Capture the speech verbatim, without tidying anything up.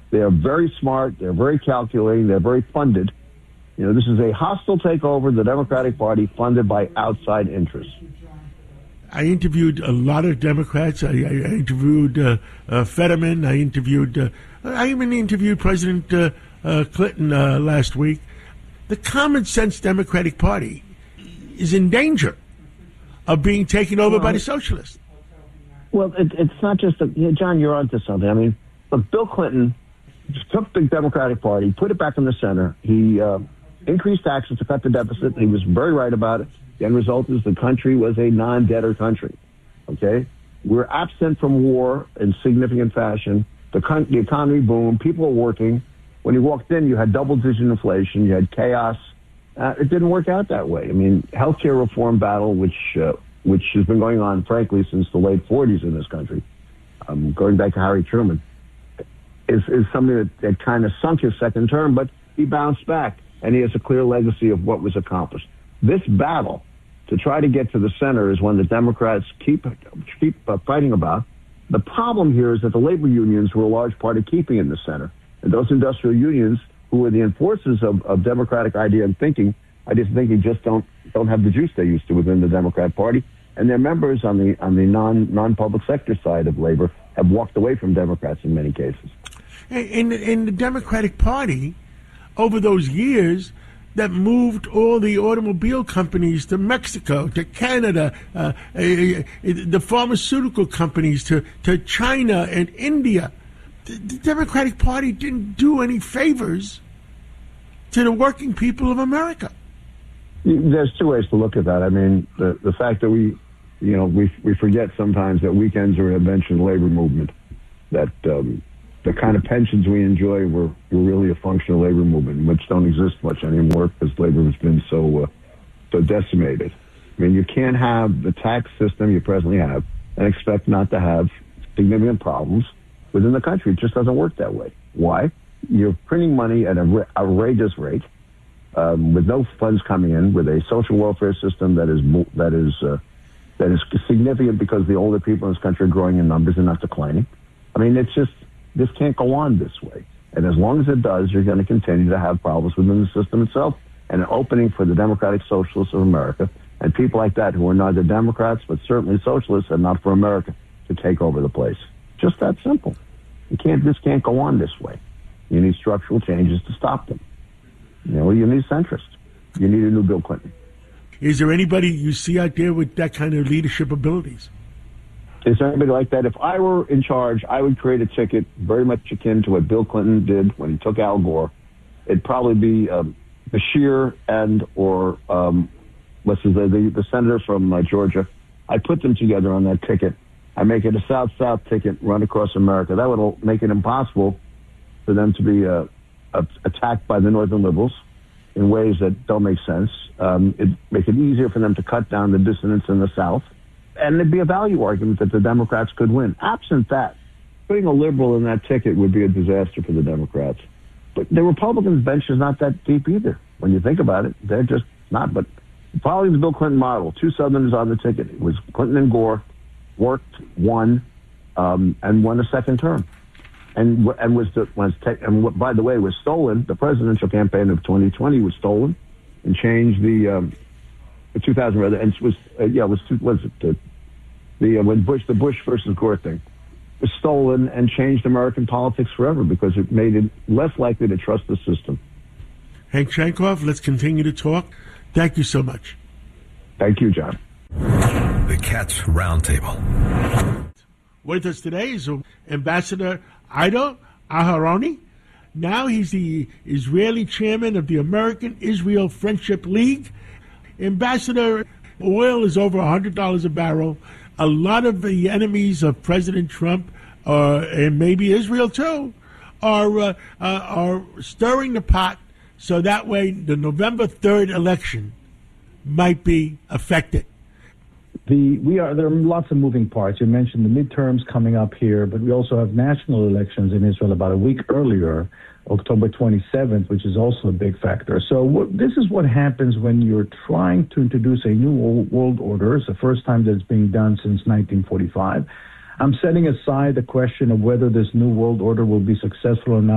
They are very smart. They're very calculating. They're very funded. You know, this is a hostile takeover of the Democratic Party funded by outside interests. I interviewed a lot of Democrats. I, I interviewed uh, uh, Fetterman. I interviewed, uh, I even interviewed President uh, uh, Clinton uh, last week. The common sense Democratic Party is in danger of being taken over well, by the socialists. Well, it, it's not just, a, you know, John, you're onto something. I mean, look, Bill Clinton just took the Democratic Party, put it back in the center. He uh, increased taxes to cut the deficit. He was very right about it. The end result is the country was a non-debtor country, okay? We're absent from war in significant fashion. The, con- the economy boomed. People were working. When you walked in, you had double-digit inflation. You had chaos. Uh, it didn't work out that way. I mean, healthcare reform battle, which uh, which has been going on, frankly, since the late forties in this country, um, going back to Harry Truman, is, is something that, that kind of sunk his second term, but he bounced back, and he has a clear legacy of what was accomplished. This battle to try to get to the center is one that Democrats keep keep uh, fighting about. The problem here is that the labor unions were a large part of keeping in the center. And those industrial unions, who are the enforcers of, of democratic idea and thinking, ideas and thinking, just don't don't have the juice they used to within the Democrat Party. And their members on the on the non non-public sector side of labor have walked away from Democrats in many cases. In, in the Democratic Party, over those years, that moved all the automobile companies to Mexico, to Canada, uh, uh, the pharmaceutical companies to, to China and India. The, the Democratic Party didn't do any favors to the working people of America. There's two ways to look at that. I mean, the, the fact that we, you know, we we forget sometimes that weekends are an invention of the labor movement, that um, the kind of pensions we enjoy were, were really a function of labor movement, which don't exist much anymore because labor has been so uh, so decimated. I mean, you can't have the tax system you presently have and expect not to have significant problems within the country. It just doesn't work that way. Why? You're printing money at an outrageous rate um, with no funds coming in, with a social welfare system that is that is uh, that is significant because the older people in this country are growing in numbers and not declining. I mean, it's just, this can't go on this way. And as long as it does, you're going to continue to have problems within the system itself, and an opening for the Democratic Socialists of America and people like that who are neither Democrats but certainly socialists and not for America to take over the place. Just that simple. You can't, this can't go on this way. You need structural changes to stop them. You know, you need centrists. You need a new Bill Clinton. Is there anybody you see out there with that kind of leadership abilities? Is there anybody like that? If I were in charge, I would create a ticket very much akin to what Bill Clinton did when he took Al Gore. It'd probably be um, Bashir and or um, what's his name, the, the senator from uh, Georgia. I put them together on that ticket. I make it a South-South ticket run across America. That would make it impossible for them to be uh, uh, attacked by the Northern liberals in ways that don't make sense. Um, it'd make it easier for them to cut down the dissonance in the South. And there'd be a value argument that the Democrats could win. Absent that, putting a liberal in that ticket would be a disaster for the Democrats. But the Republicans' bench is not that deep either. When you think about it, they're just not. But following the Bill Clinton model, two Southerners on the ticket. It was Clinton and Gore, worked, won, um, and won a second term. And and was the, was te- and by the way was stolen. The presidential campaign of twenty twenty was stolen and changed the um, the two thousand rather and was uh, yeah was was it uh, the uh, when Bush the Bush versus Gore thing was stolen and changed American politics forever because it made it less likely to trust the system. Hank Shankoff, let's continue to talk. Thank you so much. Thank you, John. The Cats Roundtable. With us today is Ambassador Ido Aharoni. Now he's the Israeli chairman of the American-Israel Friendship League. Ambassador, oil is over one hundred dollars a barrel. A lot of the enemies of President Trump, uh, and maybe Israel too, are uh, uh, are stirring the pot so that way the November third election might be affected. The, we are, there are lots of moving parts. You mentioned the midterms coming up here, but we also have national elections in Israel about a week earlier, October twenty-seventh, which is also a big factor. So what, this is what happens when you're trying to introduce a new world order. It's the first time that it's being done since nineteen forty-five. I'm setting aside the question of whether this new world order will be successful or not.